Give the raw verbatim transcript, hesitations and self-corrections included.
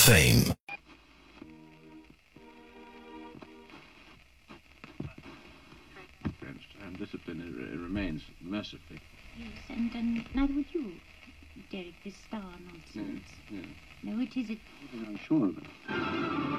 Fame. And discipline it remains mercifully. Yes, and, and neither would you, Derek, this star nonsense. Yes, yes. No, which is it? I'm sure of it.